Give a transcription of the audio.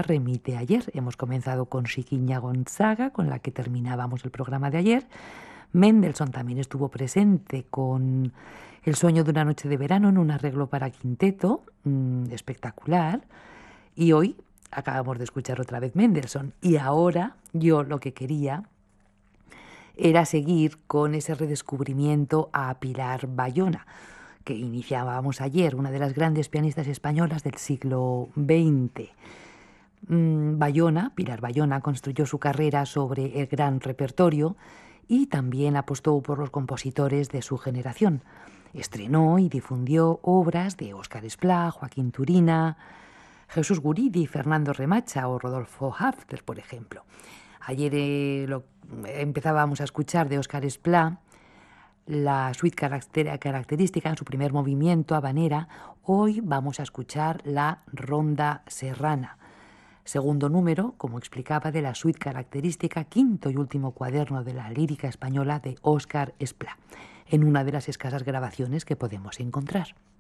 remite a ayer. Hemos comenzado con Chiquinha Gonzaga, con la que terminábamos el programa de ayer. Mendelssohn también estuvo presente con El sueño de una noche de verano en un arreglo para quinteto, espectacular. Y hoy acabamos de escuchar otra vez Mendelssohn. Y ahora yo lo que quería era seguir con ese redescubrimiento a Pilar Bayona, que iniciábamos ayer, una de las grandes pianistas españolas del siglo XX. Pilar Bayona, construyó su carrera sobre el gran repertorio y también apostó por los compositores de su generación. Estrenó y difundió obras de Óscar Esplá, Joaquín Turina, Jesús Guridi, Fernando Remacha o Rodolfo Hafner, por ejemplo. Ayer empezábamos a escuchar de Óscar Esplá la suite característica en su primer movimiento, habanera. Hoy vamos a escuchar la ronda serrana, segundo número, como explicaba, de la suite característica, quinto y último cuaderno de la lírica española de Óscar Esplá, en una de las escasas grabaciones que podemos encontrar.